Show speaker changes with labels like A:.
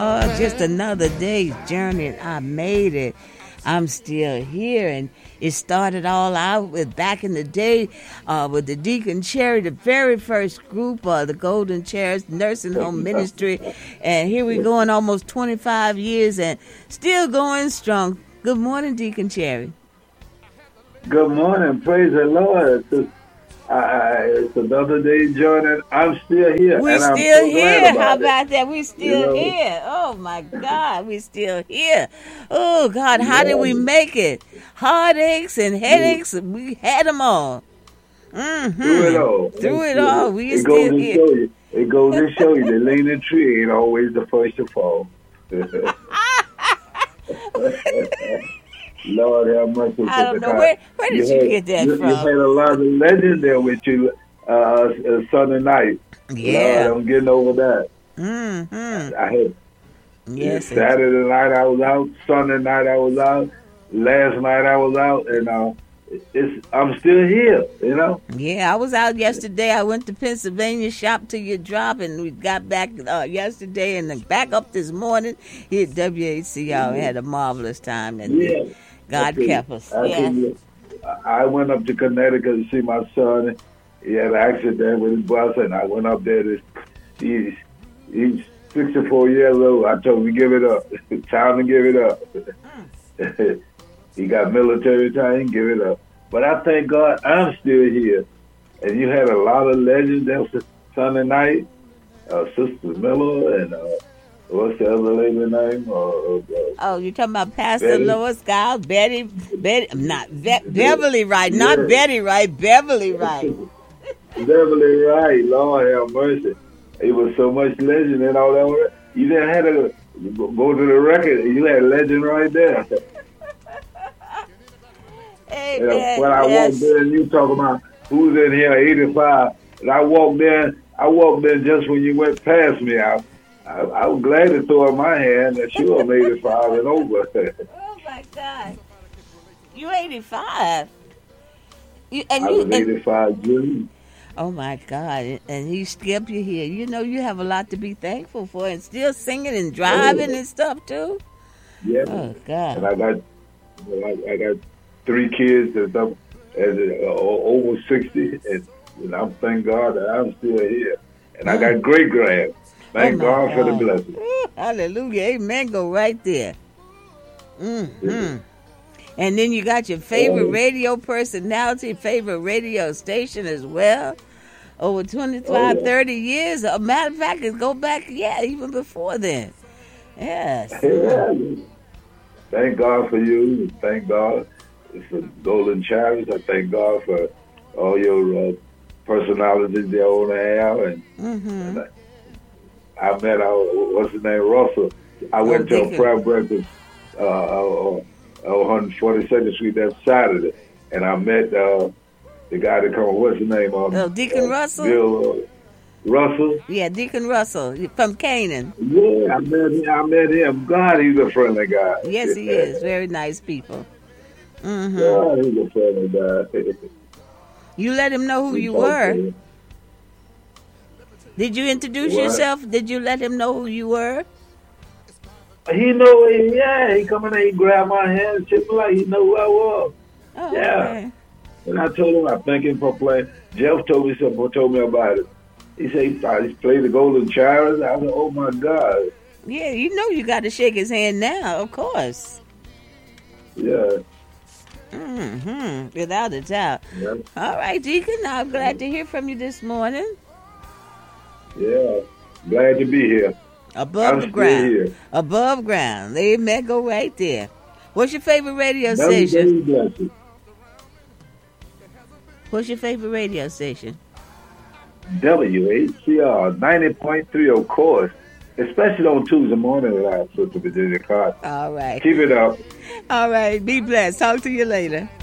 A: Oh, just another day's journey, and I made it. I'm still here, and it started all out with back in the day with the Deacon Cherry, the very first group, the Golden Chairs Nursing Home Ministry, and here we go in almost 25 years and still going strong. Good morning, Deacon Cherry.
B: Good morning. Praise the Lord. It's another day's journey. I'm still here.
A: We're
B: and
A: still
B: I'm so
A: here. How
B: it.
A: about that? We're still here. Oh, my God. We're still here. Oh, God. How did we make it? Heartaches and headaches. We had them all. Mm-hmm. Through it all. We still here.
B: It goes to show you the leaning tree ain't always the first to fall. Lord have mercy.
A: I don't know. Where did you get that from?
B: You had a lot of legend there with you Sunday night.
A: Yeah.
B: Lord, I'm getting over that.
A: Mm-hmm.
B: I had
A: Saturday
B: night I was out. Sunday night I was out. Last night I was out. And I'm still here, you know?
A: Yeah, I was out yesterday. I went to Pennsylvania, shopped till you drop, and we got back yesterday and then back up this morning here at WHCR. We had a marvelous time, and God kept us.
B: I went up to Connecticut to see my son. He had an accident with his bus, and I went up there. He's 64 years old. I told him to give it up. It's time to give it up. He got military time, give it up. But I thank God I'm still here. And you had a lot of legends that Sunday night. Sister Miller and what's the other lady's name?
A: You're talking about Pastor Lois Giles, Beverly Wright, not Betty Wright, Beverly Wright.
B: Beverly Wright, Lord have mercy. It was so much legend and all that. You didn't have to go to the record. You had legend right there.
A: Amen.
B: When I walked in, and you talking about who's in here, 85, and I walked in just when you went past me. I was glad to throw up my hand that you were 85 and over.
A: Oh my God, you 85?
B: I was 85 June.
A: Oh my God, and he skipped you here. You know you have a lot to be thankful for, and still singing and driving and stuff too.
B: Yeah.
A: Oh God.
B: And I got 3 kids that's up over 60, and I'm thank God that I'm still here. And I got great grands. Thank God for the blessing.
A: Ooh, hallelujah. Amen. Go right there. Mm-hmm. And then you got your favorite radio personality, favorite radio station as well. Over 25, 30 years. A matter of fact, it go back, even before then. Yes.
B: Yeah. Thank God for you. Thank God for Golden Charities. I thank God for all your personalities you all have. And I met what's his name, Russell. I went to a prayer breakfast on 142nd Street that Saturday, and I met the guy that come. What's his name?
A: Deacon Russell.
B: Bill Russell.
A: Yeah, Deacon Russell from Canaan.
B: Yeah, I met him. God, he's a friendly guy.
A: Yes, he is. Very nice people. Mm-hmm.
B: God, he's a friendly guy.
A: You let him know who you were. Did you introduce yourself? Did you let him know who you were?
B: He know, he come in there, he grabbed my hand, like he know who I was.
A: Oh,
B: yeah.
A: Okay.
B: And I told him, I thank him for playing. Jeff told me about it. He said he played the Golden Charities. I said, oh my God.
A: Yeah, you know you got to shake his hand now, of course.
B: Yeah.
A: Mm-hmm. Without a doubt.
B: Yeah.
A: All right, Deacon, I'm glad to hear from you this morning.
B: Yeah. Glad to be here.
A: Above the ground. Above ground. Amen. Go right there. What's your favorite radio station? What's your favorite radio station?
B: WHCR 90.3, of course. Especially on Tuesday morning with our Sister Virginia Carter.
A: All right.
B: Keep it up.
A: All right. Be blessed. Talk to you later.